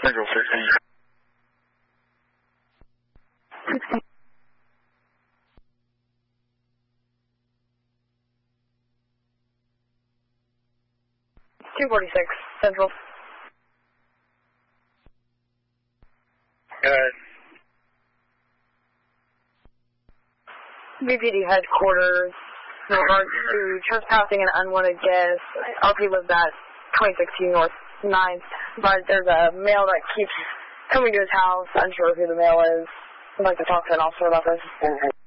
Central 16. 16. 246 Central. Go ahead. BPD headquarters in regards to trespassing and unwanted guests. RP lives at 2016 North 9th, but there's a male that keeps coming to his house. Unsure who the male is. I'd like to talk to an officer about this.